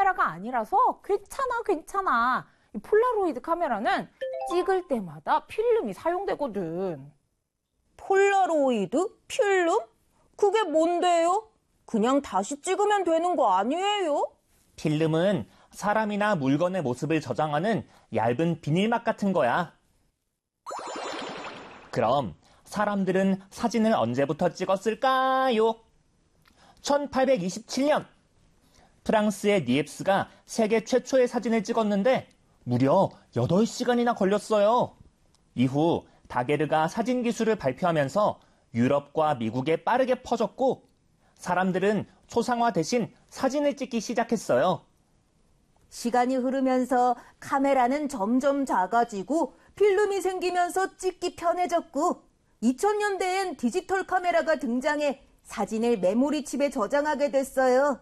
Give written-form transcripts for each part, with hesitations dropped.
카메라가 아니라서 괜찮아. 이 폴라로이드 카메라는 찍을 때마다 필름이 사용되거든. 폴라로이드? 필름? 그게 뭔데요? 그냥 다시 찍으면 되는 거 아니에요? 필름은 사람이나 물건의 모습을 저장하는 얇은 비닐막 같은 거야. 그럼 사람들은 사진을 언제부터 찍었을까요? 1827년 프랑스의 니엡스가 세계 최초의 사진을 찍었는데 무려 8시간이나 걸렸어요. 이후 다게르가 사진 기술을 발표하면서 유럽과 미국에 빠르게 퍼졌고 사람들은 초상화 대신 사진을 찍기 시작했어요. 시간이 흐르면서 카메라는 점점 작아지고 필름이 생기면서 찍기 편해졌고 2000년대엔 디지털 카메라가 등장해 사진을 메모리 칩에 저장하게 됐어요.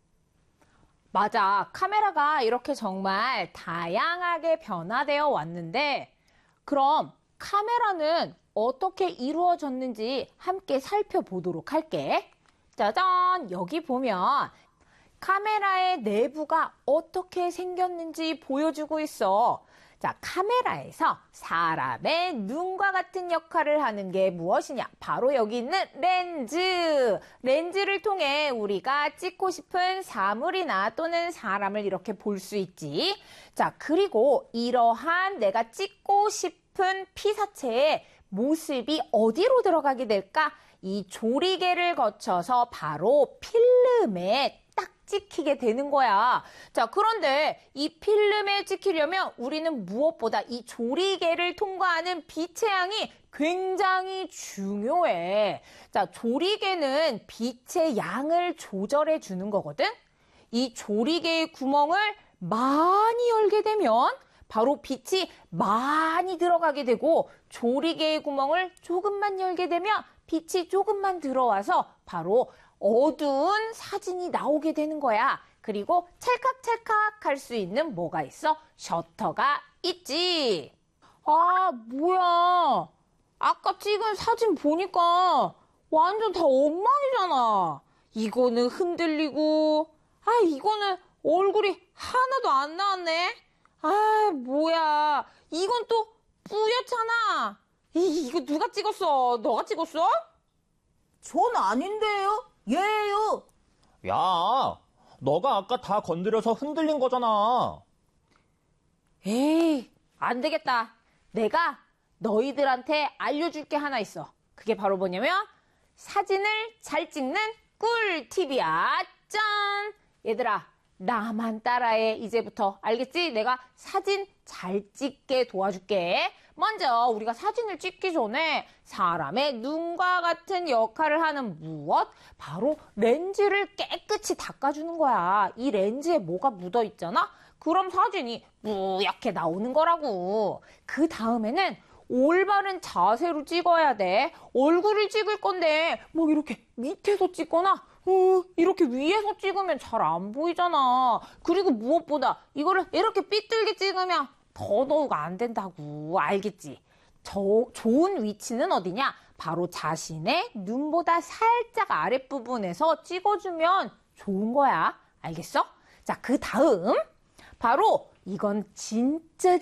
맞아. 카메라가 이렇게 정말 다양하게 변화되어 왔는데 그럼 카메라는 어떻게 이루어졌는지 함께 살펴보도록 할게. 짜잔! 여기 보면 카메라의 내부가 어떻게 생겼는지 보여주고 있어. 자, 카메라에서 사람의 눈과 같은 역할을 하는 게 무엇이냐? 바로 여기 있는 렌즈. 렌즈를 통해 우리가 찍고 싶은 사물이나 또는 사람을 이렇게 볼 수 있지. 자, 그리고 이러한 내가 찍고 싶은 피사체의 모습이 어디로 들어가게 될까? 이 조리개를 거쳐서 바로 필름에 딱 찍히게 되는 거야. 자, 그런데 이 필름에 찍히려면 우리는 무엇보다 이 조리개를 통과하는 빛의 양이 굉장히 중요해. 자, 조리개는 빛의 양을 조절해 주는 거거든. 이 조리개의 구멍을 많이 열게 되면 바로 빛이 많이 들어가게 되고 조리개의 구멍을 조금만 열게 되면 빛이 조금만 들어와서 바로 어두운 사진이 나오게 되는 거야. 그리고 찰칵찰칵 할 수 있는 뭐가 있어? 셔터가 있지. 아, 뭐야. 아까 찍은 사진 보니까 완전 다 엉망이잖아. 이거는 흔들리고, 이거는 얼굴이 하나도 안 나왔네. 뭐야. 이건 또 뿌옇잖아. 이거 누가 찍었어? 너가 찍었어? 전 아닌데요. 얘예요. 야, 너가 아까 다 건드려서 흔들린 거잖아. 에이, 안 되겠다. 내가 너희들한테 알려줄 게 하나 있어. 그게 바로 뭐냐면 사진을 잘 찍는 꿀팁이야. 짠! 얘들아, 나만 따라해. 이제부터. 알겠지? 내가 사진 잘 찍게 도와줄게. 먼저 우리가 사진을 찍기 전에 사람의 눈과 같은 역할을 하는 무엇? 바로 렌즈를 깨끗이 닦아주는 거야. 이 렌즈에 뭐가 묻어 있잖아? 그럼 사진이 뿌옇게 나오는 거라고. 그 다음에는 올바른 자세로 찍어야 돼. 얼굴을 찍을 건데 뭐 이렇게 밑에서 찍거나 이렇게 위에서 찍으면 잘 안 보이잖아. 그리고 무엇보다 이거를 이렇게 삐뚤게 찍으면 더더욱 안 된다고. 알겠지? 좋은 위치는 어디냐? 바로 자신의 눈보다 살짝 아랫부분에서 찍어주면 좋은 거야. 알겠어? 자, 그 다음 바로 이건 진짜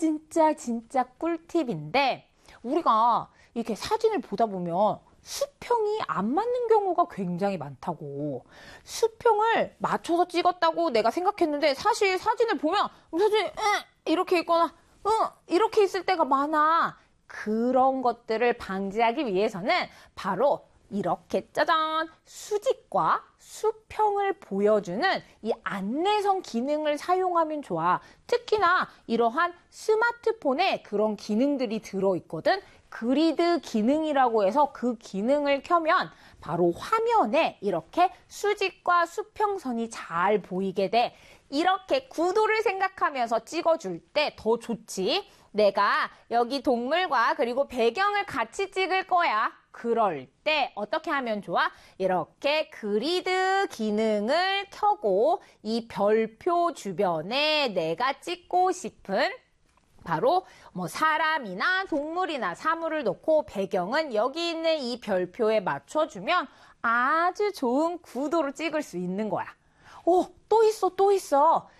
꿀팁인데 우리가 이렇게 사진을 보다 보면 수평이 안 맞는 경우가 굉장히 많다고. 수평을 맞춰서 찍었다고 내가 생각했는데 사실 사진을 보면 사진이 이렇게 있거나 이렇게 있을 때가 많아. 그런 것들을 방지하기 위해서는 바로 이렇게 짜잔 수직과 수평을 보여주는 이 안내선 기능을 사용하면 좋아. 특히나 이러한 스마트폰에 그런 기능들이 들어있거든. 그리드 기능이라고 해서 그 기능을 켜면 바로 화면에 이렇게 수직과 수평선이 잘 보이게 돼. 이렇게 구도를 생각하면서 찍어줄 때 더 좋지. 내가 여기 동물과 그리고 배경을 같이 찍을 거야. 그럴 때 어떻게 하면 좋아? 이렇게 그리드 기능을 켜고 이 별표 주변에 내가 찍고 싶은 바로 뭐 사람이나 동물이나 사물을 놓고 배경은 여기 있는 이 별표에 맞춰주면 아주 좋은 구도로 찍을 수 있는 거야. 또 있어.